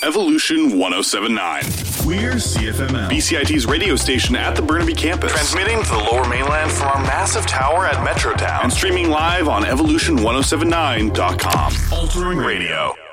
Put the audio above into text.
Evolution 1079. We're CFML, BCIT's radio station at the Burnaby campus. Transmitting to the Lower Mainland from our massive tower at Metrotown. And streaming live on evolution1079.com. Altering Radio.